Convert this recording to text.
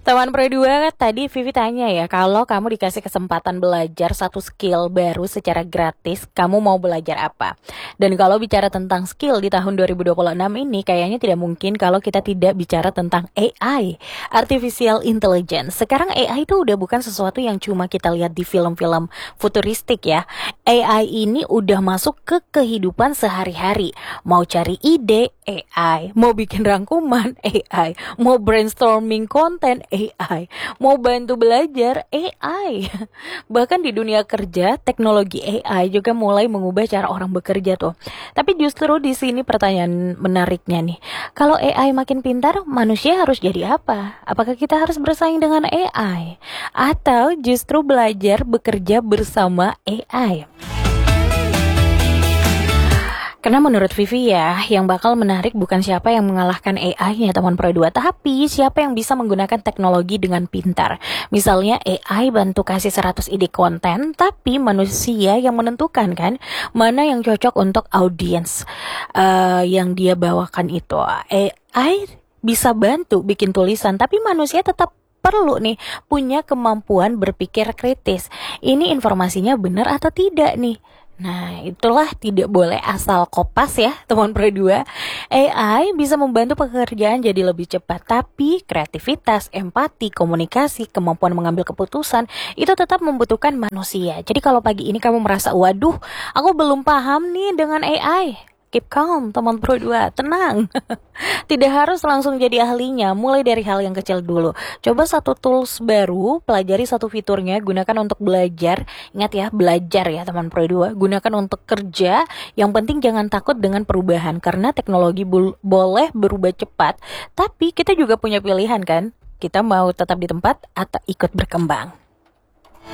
Teman Pro 2, tadi Vivi tanya ya, kalau kamu dikasih kesempatan belajar satu skill baru secara gratis, kamu mau belajar apa? Dan kalau bicara tentang skill di tahun 2026 ini, kayaknya tidak mungkin kalau kita tidak bicara tentang AI, Artificial Intelligence. Sekarang AI itu udah bukan sesuatu yang cuma kita lihat di film-film futuristik ya. AI ini udah masuk ke kehidupan sehari-hari. Mau cari ide, AI. Mau bikin rangkuman, AI. Mau brainstorming konten, AI. Mau bantu belajar, AI. Bahkan di dunia kerja, teknologi AI juga mulai mengubah cara orang bekerja tuh. Tapi justru di sini pertanyaan menariknya nih. Kalau AI makin pintar, manusia harus jadi apa? Apakah kita harus bersaing dengan AI? Atau justru belajar bekerja bersama AI? Karena menurut Vivi ya, yang bakal menarik bukan siapa yang mengalahkan AI-nya teman Pro 2, tapi siapa yang bisa menggunakan teknologi dengan pintar. Misalnya AI bantu kasih 100 ide konten, tapi manusia yang menentukan kan, mana yang cocok untuk audiens yang dia bawakan itu. AI bisa bantu bikin tulisan, tapi manusia tetap perlu nih punya kemampuan berpikir kritis. Ini informasinya benar atau tidak nih? Nah, itulah tidak boleh asal kopas ya, teman Pro 2. AI bisa membantu pekerjaan jadi lebih cepat, tapi kreativitas, empati, komunikasi, kemampuan mengambil keputusan, itu tetap membutuhkan manusia. Jadi kalau pagi ini kamu merasa, waduh, aku belum paham nih dengan AI, keep calm, teman Pro 2, tenang. Tidak harus langsung jadi ahlinya, mulai dari hal yang kecil dulu. Coba satu tools baru, pelajari satu fiturnya, gunakan untuk belajar. Ingat ya, belajar ya teman Pro 2, gunakan untuk kerja. Yang penting jangan takut dengan perubahan, karena teknologi boleh berubah cepat, tapi kita juga punya pilihan kan? Kita mau tetap di tempat atau ikut berkembang.